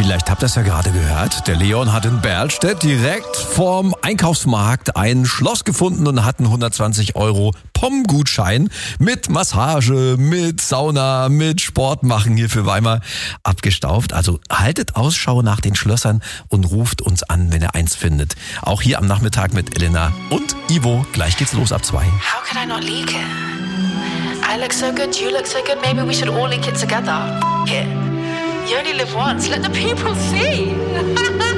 Vielleicht habt ihr es ja gerade gehört. Der Leon hat in Berlstedt direkt vorm Einkaufsmarkt ein Schloss gefunden und hat einen 120 € POM-Gutschein mit Massage, mit Sauna, mit Sport machen hier für Weimar abgestaubt. Also haltet Ausschau nach den Schlössern und ruft uns an, wenn ihr eins findet. Auch hier am Nachmittag mit Elena und Ivo. Gleich geht's los ab 2. How could I not leak it? I look so good, you look so good, maybe we should all leak it together. F*** it. You only live once, let the people see.